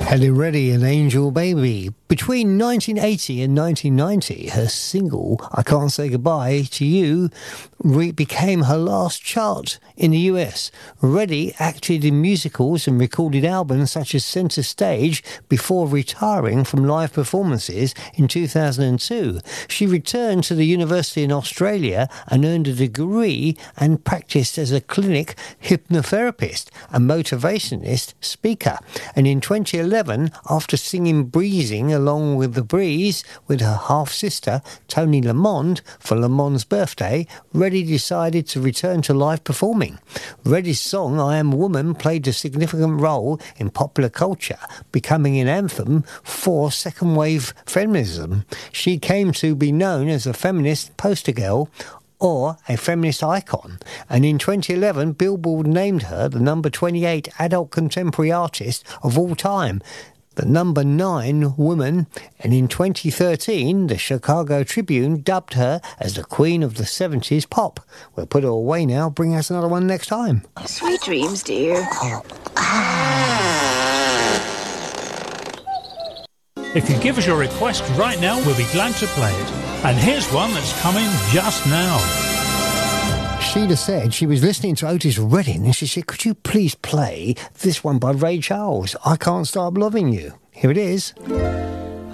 Kelly Reddy and Angel Baby. Between 1980 and 1990, her single, I Can't Say Goodbye to You, became her last chart in the US. Reddy acted in musicals and recorded albums such as Centre Stage before retiring from live performances in 2002. She returned to the university in Australia and earned a degree and practiced as a clinic hypnotherapist and motivationist speaker. And in 2011, after singing Breezing along with The Breeze with her half-sister Toni Lamond for Lamond's birthday, Reddy decided to return to live performing. Reddy's song I Am a Woman played a significant role in popular culture, becoming an anthem for second-wave feminism. She came to be known as a feminist poster girl or a feminist icon, and in 2011 Billboard named her the number 28 adult contemporary artist of all time, the number 9 woman, and in 2013 the Chicago Tribune dubbed her as the queen of the 70s pop. We'll put her away now, bring us another one next time. Sweet dreams, dear. If you give us your request right now, we'll be glad to play it. And here's one that's coming just now. Sheila said she was listening to Otis Redding and she said, could you please play this one by Ray Charles, I Can't Stop Loving You? Here it is.